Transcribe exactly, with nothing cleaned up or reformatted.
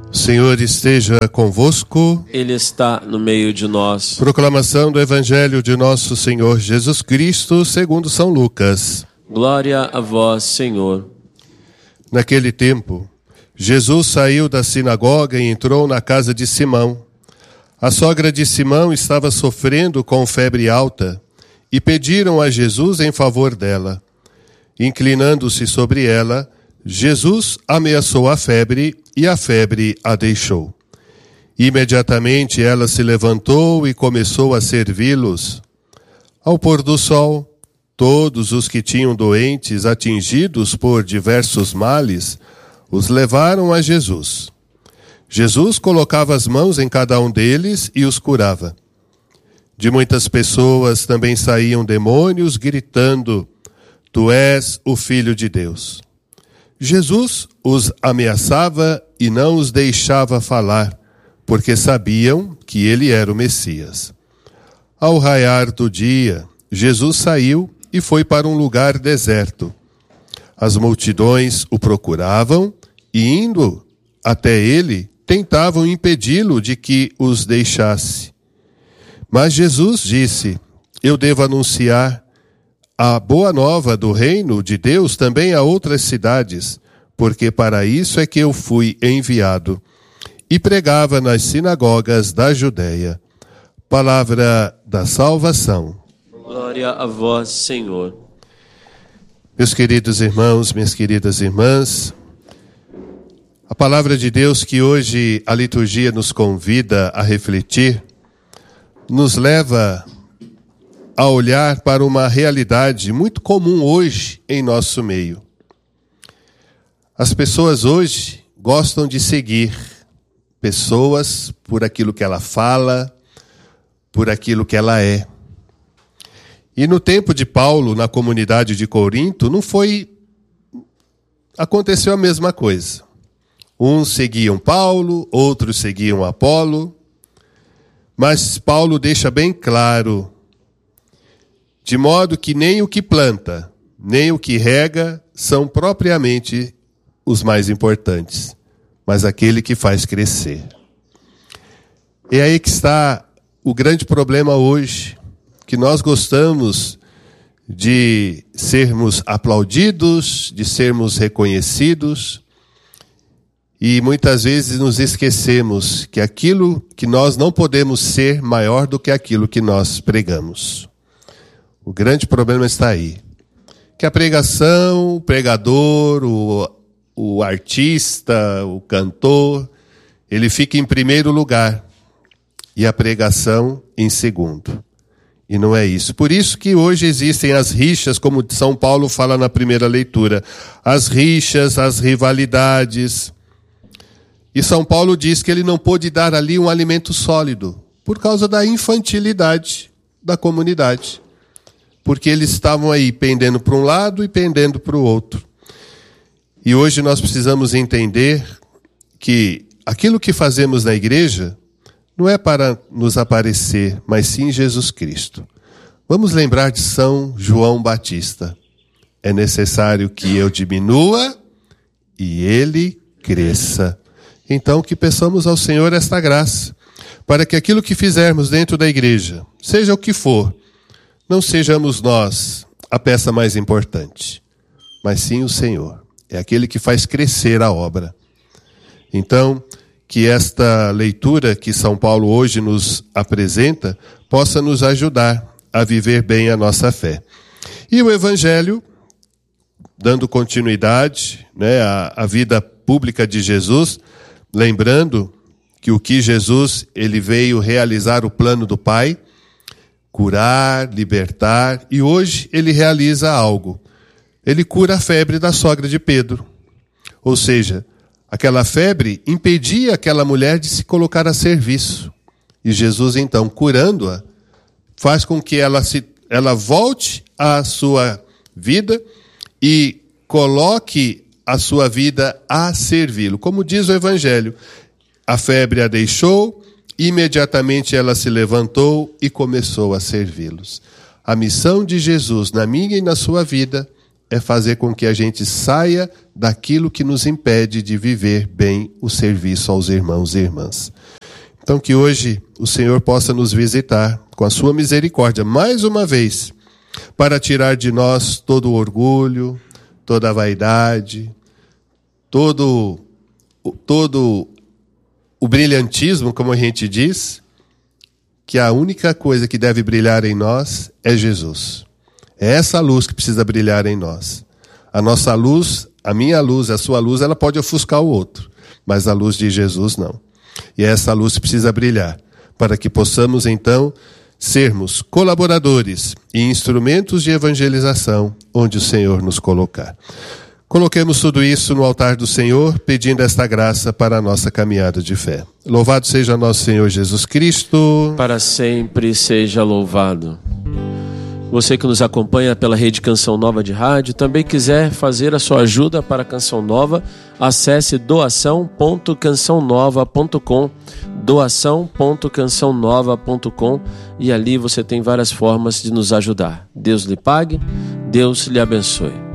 O Senhor esteja convosco. Ele está no meio de nós. Proclamação do Evangelho de nosso Senhor Jesus Cristo, segundo São Lucas. Glória a vós, Senhor. Naquele tempo, Jesus saiu da sinagoga e entrou na casa de Simão. A sogra de Simão estava sofrendo com febre alta e pediram a Jesus em favor dela. Inclinando-se sobre ela, Jesus ameaçou a febre e a febre a deixou. Imediatamente ela se levantou e começou a servi-los. Ao pôr do sol, todos os que tinham doentes atingidos por diversos males os levaram a Jesus. Jesus colocava as mãos em cada um deles e os curava. De muitas pessoas também saíam demônios gritando: Tu és o Filho de Deus. Jesus os ameaçava e não os deixava falar, porque sabiam que ele era o Messias. Ao raiar do dia, Jesus saiu e foi para um lugar deserto. As multidões o procuravam e, indo até ele, tentavam impedi-lo de que os deixasse. Mas Jesus disse: Eu devo anunciar a boa nova do reino de Deus também a outras cidades, porque para isso é que eu fui enviado. E pregava nas sinagogas da Judéia. Palavra da salvação. Glória a vós, Senhor. Meus queridos irmãos, minhas queridas irmãs, a palavra de Deus que hoje a liturgia nos convida a refletir, nos leva a olhar para uma realidade muito comum hoje em nosso meio. As pessoas hoje gostam de seguir pessoas por aquilo que ela fala, por aquilo que ela é. E no tempo de Paulo, na comunidade de Corinto, não foi... aconteceu a mesma coisa. Uns seguiam Paulo, outros seguiam Apolo, mas Paulo deixa bem claro: de modo que nem o que planta, nem o que rega são propriamente os mais importantes, mas aquele que faz crescer. É aí que está o grande problema hoje, que nós gostamos de sermos aplaudidos, de sermos reconhecidos, e muitas vezes nos esquecemos que aquilo que nós não podemos ser maior do que aquilo que nós pregamos. O grande problema está aí. Que a pregação, o pregador, o, o artista, o cantor, ele fica em primeiro lugar e a pregação em segundo. E não é isso. Por isso que hoje existem as rixas, como São Paulo fala na primeira leitura. As rixas, as rivalidades. E São Paulo diz que ele não pôde dar ali um alimento sólido por causa da infantilidade da comunidade. Porque eles estavam aí pendendo para um lado e pendendo para o outro. E hoje nós precisamos entender que aquilo que fazemos na igreja não é para nos aparecer, mas sim Jesus Cristo. Vamos lembrar de São João Batista. É necessário que eu diminua e ele cresça. Então que peçamos ao Senhor esta graça, para que aquilo que fizermos dentro da igreja, seja o que for, não sejamos nós a peça mais importante, mas sim o Senhor. É aquele que faz crescer a obra. Então, que esta leitura que São Paulo hoje nos apresenta possa nos ajudar a viver bem a nossa fé. E o Evangelho, dando continuidade, né, à, à vida pública de Jesus, lembrando que o que Jesus ele veio realizar o plano do Pai, curar, libertar, e hoje ele realiza algo. Ele cura a febre da sogra de Pedro. Ou seja, aquela febre impedia aquela mulher de se colocar a serviço. E Jesus, então, curando-a, faz com que ela, se, ela volte à sua vida e coloque a sua vida a servi-lo. Como diz o Evangelho, a febre a deixou, imediatamente ela se levantou e começou a servi-los. A missão de Jesus na minha e na sua vida é fazer com que a gente saia daquilo que nos impede de viver bem o serviço aos irmãos e irmãs. Então que hoje o Senhor possa nos visitar com a sua misericórdia, mais uma vez, para tirar de nós todo o orgulho, toda a vaidade, todo, todo o brilhantismo, como a gente diz, que a única coisa que deve brilhar em nós é Jesus. É essa luz que precisa brilhar em nós. A nossa luz, a minha luz, a sua luz, ela pode ofuscar o outro, mas a luz de Jesus não. E essa luz precisa brilhar, para que possamos então sermos colaboradores e instrumentos de evangelização onde o Senhor nos colocar. Coloquemos tudo isso no altar do Senhor, pedindo esta graça para a nossa caminhada de fé. Louvado seja nosso Senhor Jesus Cristo. Para sempre seja louvado. Você que nos acompanha pela Rede Canção Nova de Rádio, também quiser fazer a sua ajuda para a Canção Nova, acesse doação ponto canção nova ponto com, doação ponto canção nova ponto com, e ali você tem várias formas de nos ajudar. Deus lhe pague, Deus lhe abençoe.